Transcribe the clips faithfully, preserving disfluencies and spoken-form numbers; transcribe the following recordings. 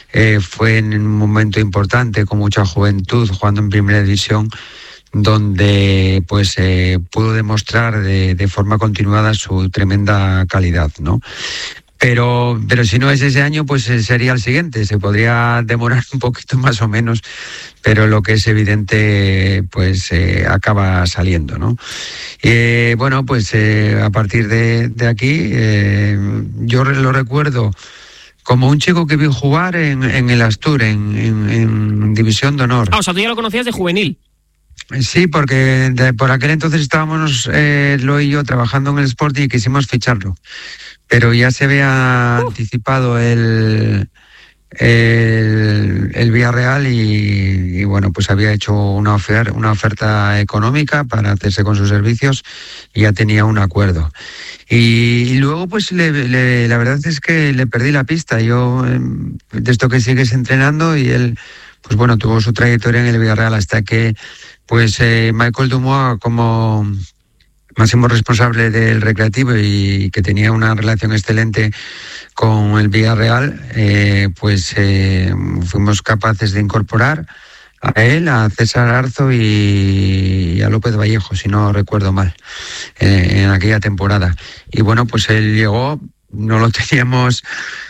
eh, fue en un momento importante, con mucha juventud, jugando en primera división, donde pues eh, pudo demostrar de, de forma continuada su tremenda calidad, ¿no? Pero, pero si no es ese año, pues sería el siguiente. Se podría demorar un poquito más o menos, pero lo que es evidente, pues eh, acaba saliendo, ¿no? Eh, bueno, pues eh, a partir de, de aquí, eh, yo lo recuerdo como un chico que vi jugar en, en el Astur, en, en, en División de Honor. Ah, o sea, tú ya lo conocías de juvenil. Sí, porque de, por aquel entonces estábamos, eh, lo y yo, trabajando en el Sporting y quisimos ficharlo. Pero ya se había uh. anticipado el, el, el Villarreal y, y bueno, pues había hecho una, ofer, una oferta económica para hacerse con sus servicios y ya tenía un acuerdo. Y, y luego pues le, le, la verdad es que le perdí la pista. Yo, de esto que sigues entrenando, y él, pues bueno, tuvo su trayectoria en el Villarreal hasta que pues eh, Michael Dumois, como máximo responsable del Recreativo y que tenía una relación excelente con el Villarreal, eh, pues eh, fuimos capaces de incorporar a él, a César Arzo y a López Vallejo, si no recuerdo mal, eh, en aquella temporada. Y bueno, pues él llegó, no lo teníamos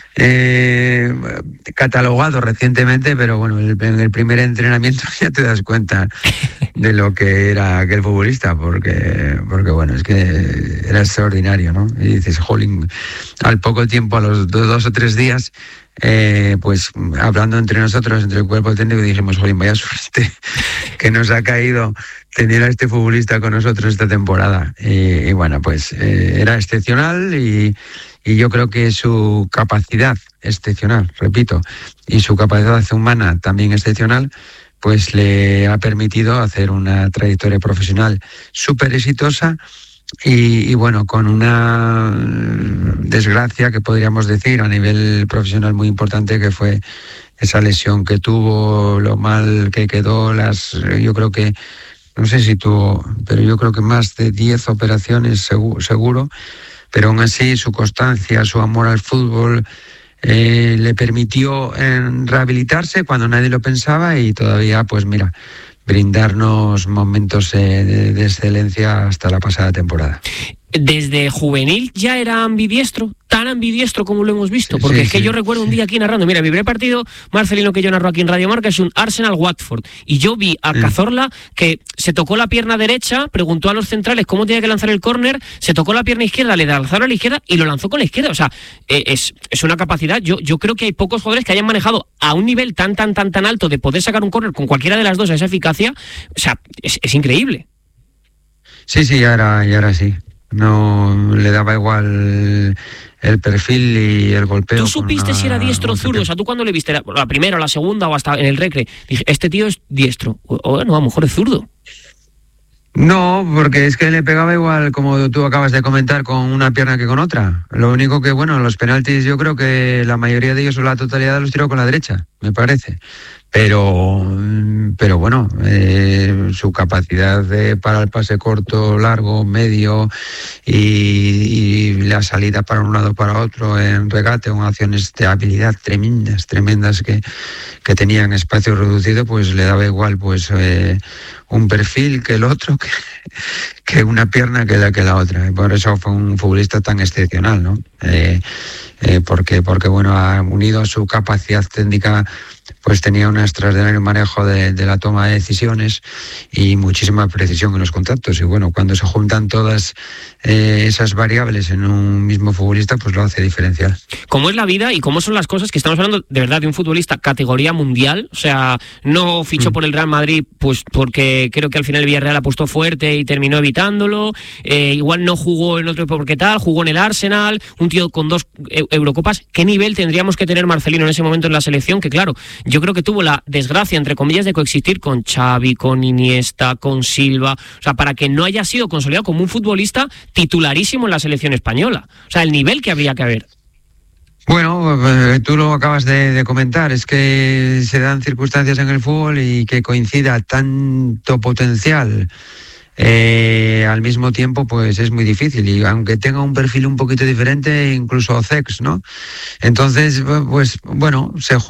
eh, catalogado recientemente, pero bueno, el, en el primer entrenamiento ya te das cuenta de lo que era aquel futbolista, porque, porque bueno, es que era extraordinario, ¿no? Y dices, jolín, al poco tiempo, a los dos, dos o tres días, eh, pues hablando entre nosotros, entre el cuerpo técnico, dijimos, jolín, vaya suerte que nos ha caído tener a este futbolista con nosotros esta temporada. Y, y bueno, pues eh, era excepcional y, y yo creo que su capacidad excepcional, repito, y su capacidad humana también excepcional, pues le ha permitido hacer una trayectoria profesional súper exitosa y, y bueno, con una desgracia que podríamos decir a nivel profesional muy importante, que fue esa lesión que tuvo, lo mal que quedó, las, yo creo que, no sé si tuvo, pero yo creo que más de diez operaciones seguro, seguro, pero aún así su constancia, su amor al fútbol, Eh, le permitió eh, rehabilitarse cuando nadie lo pensaba y todavía, pues mira, brindarnos momentos eh, de, de excelencia hasta la pasada temporada. ¿Desde juvenil ya era ambidiestro? ¿Tan ambidiestro como lo hemos visto? Porque sí, es que sí, yo recuerdo un día aquí narrando, mira, mi primer partido, Marcelino, que yo narro aquí en Radio Marca, es un Arsenal-Watford, y yo vi a mm. Cazorla que se tocó la pierna derecha, preguntó a los centrales cómo tenía que lanzar el córner, se tocó la pierna izquierda, le lanzaron a la izquierda y lo lanzó con la izquierda. O sea, eh, es, es una capacidad, yo, yo creo que hay pocos jugadores que hayan manejado a un nivel tan, tan, tan, tan alto de poder sacar un córner con cualquiera de las dos a esa eficacia. O sea, es, es increíble. Sí, sí, ya era, ya era así. No le daba igual el perfil y el golpeo. ¿Tú supiste una, si era diestro o zurdo? O sea, ¿tú cuándo le viste? ¿La, la primera, la segunda o hasta en el recre? Dije, este tío es diestro. O, o bueno, a lo mejor es zurdo. No, porque es que le pegaba igual, como tú acabas de comentar, con una pierna que con otra. Lo único que, bueno, los penaltis yo creo que la mayoría de ellos o la totalidad los tiró con la derecha, me parece. Pero, pero bueno, eh, su capacidad de, para el pase corto, largo, medio y, y la salida para un lado para otro en regate, con acciones de habilidad tremendas, tremendas que, que tenían espacio reducido, pues le daba igual pues eh, un perfil que el otro, que, que una pierna que la que la otra. Y por eso fue un futbolista tan excepcional, ¿no? Eh, eh, porque, porque bueno, ha unido a su capacidad técnica, pues tenía un extraordinario manejo de, de la toma de decisiones y muchísima precisión en los contactos. Y bueno, cuando se juntan todas eh, esas variables en un mismo futbolista, pues lo hace diferencial. ¿Cómo es la vida y cómo son las cosas? Que estamos hablando de verdad de un futbolista categoría mundial. O sea, no fichó mm. por el Real Madrid pues porque creo que al final el Villarreal apostó fuerte y terminó evitándolo. Eh, igual no jugó en otro porque tal, jugó en el Arsenal, un tío con dos Eurocopas. ¿Qué nivel tendríamos que tener Marcelino en ese momento en la selección? Que claro, yo creo que tuvo la desgracia, entre comillas, de coexistir con Xavi, con Iniesta, con Silva, o sea, para que no haya sido consolidado como un futbolista titularísimo en la selección española. O sea, el nivel que habría que haber. Bueno, tú lo acabas de, de comentar, es que se dan circunstancias en el fútbol y que coincida tanto potencial Eh, al mismo tiempo, pues es muy difícil, y aunque tenga un perfil un poquito diferente, incluso Cex, ¿no? Entonces, pues bueno, se